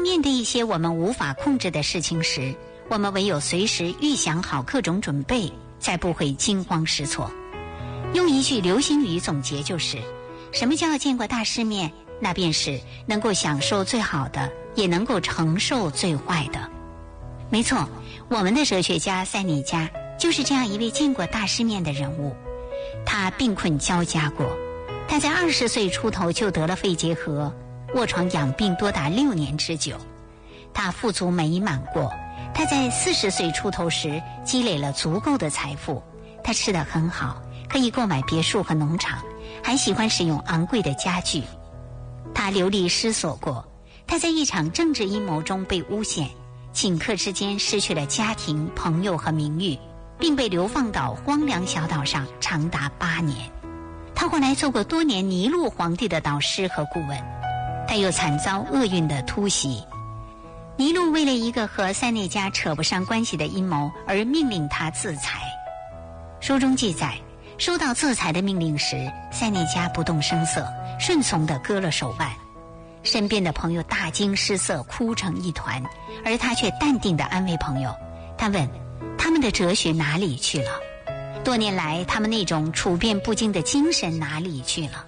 面对一些我们无法控制的事情时，我们唯有随时预想好各种准备，才不会惊慌失措。用一句流行语总结就是：什么叫见过大世面？那便是能够享受最好的，也能够承受最坏的。没错，我们的哲学家塞内加就是这样一位见过大世面的人物。他病困交加过，他在20岁出头就得了肺结核，卧床养病多达6年之久。他富足美满过，他在40岁出头时积累了足够的财富，他吃得很好，可以购买别墅和农场，还喜欢使用昂贵的家具。他流离失所过，他在一场政治阴谋中被诬陷，顷刻之间失去了家庭、朋友和名誉，并被流放到荒凉小岛上长达8年。他后来做过多年尼禄皇帝的导师和顾问，他又惨遭厄运的突袭。尼禄为了一个和塞内加扯不上关系的阴谋而命令他自裁。书中记载，收到自裁的命令时，塞内加不动声色，顺从地割了手腕。身边的朋友大惊失色，哭成一团，而他却淡定地安慰朋友。他问：他们的哲学哪里去了？多年来他们那种处变不惊的精神哪里去了？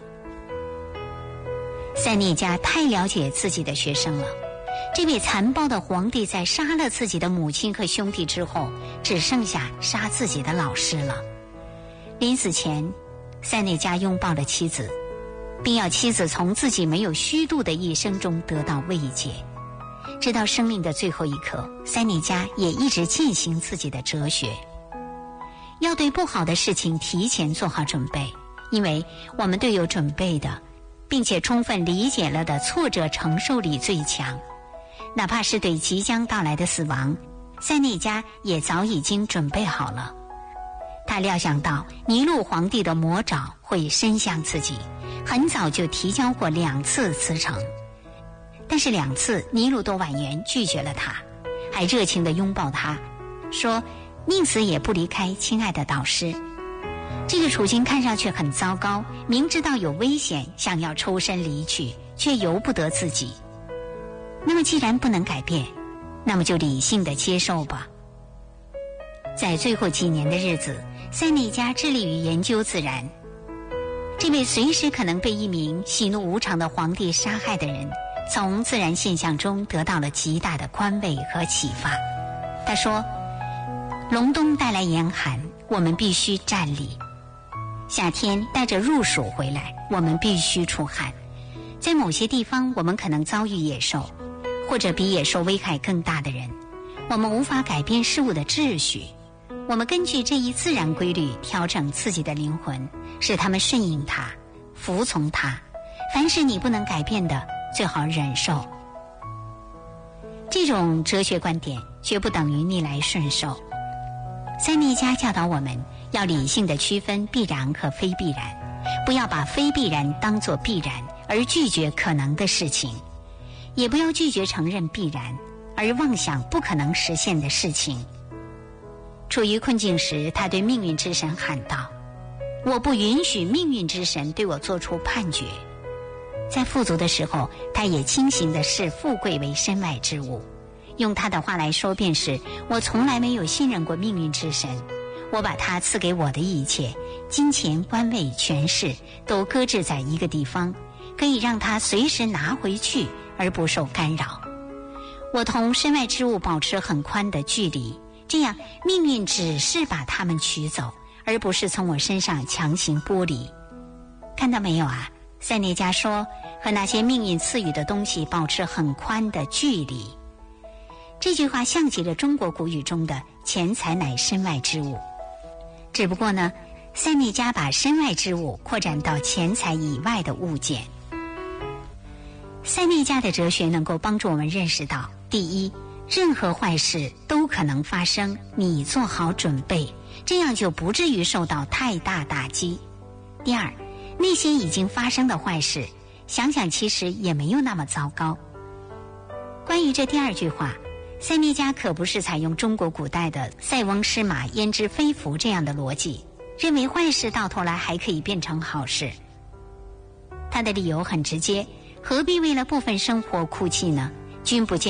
塞内加太了解自己的学生了。这位残暴的皇帝在杀了自己的母亲和兄弟之后，只剩下杀自己的老师了。临死前，塞内加拥抱了妻子，并要妻子从自己没有虚度的一生中得到慰藉。直到生命的最后一刻，塞内加也一直践行自己的哲学。要对不好的事情提前做好准备，因为我们对有准备的，并且充分理解了的挫折承受力最强。哪怕是对即将到来的死亡，塞内加也早已经准备好了。他料想到尼禄皇帝的魔爪会伸向自己，很早就提交过2次辞呈，但是2次尼禄都婉言拒绝了他，还热情地拥抱他，说宁死也不离开亲爱的导师。这个处境看上去很糟糕，明知道有危险，想要抽身离去，却由不得自己。那么既然不能改变，那么就理性地接受吧。在最后几年的日子，塞内加致力于研究自然。这位随时可能被一名喜怒无常的皇帝杀害的人，从自然现象中得到了极大的宽慰和启发。他说：隆冬带来严寒，我们必须站立；夏天带着入暑回来，我们必须出汗。在某些地方，我们可能遭遇野兽，或者比野兽危害更大的人。我们无法改变事物的秩序，我们根据这一自然规律调整自己的灵魂，使他们顺应它，服从它。凡是你不能改变的，最好忍受。这种哲学观点绝不等于逆来顺受。塞内加教导我们要理性地区分必然和非必然，不要把非必然当作必然，而拒绝可能的事情，也不要拒绝承认必然，而妄想不可能实现的事情。处于困境时，他对命运之神喊道：我不允许命运之神对我做出判决。在富足的时候，他也清醒地视富贵为身外之物。用他的话来说，便是我从来没有信任过命运之神，我把他赐给我的一切，金钱、官位、权势，都搁置在一个地方，可以让他随时拿回去而不受干扰。我同身外之物保持很宽的距离，这样命运只是把它们取走，而不是从我身上强行剥离。看到没有啊？塞内加说，和那些命运赐予的东西保持很宽的距离。这句话像极了中国古语中的钱财乃身外之物，只不过呢，塞内加把身外之物扩展到钱财以外的物件。塞内加的哲学能够帮助我们认识到，第一，任何坏事都可能发生，你做好准备，这样就不至于受到太大打击。第二，那些已经发生的坏事，想想其实也没有那么糟糕。关于这第二句话，塞内加可不是采用中国古代的塞翁失马焉知非福这样的逻辑，认为坏事到头来还可以变成好事。他的理由很直接，何必为了部分生活哭泣呢？君不见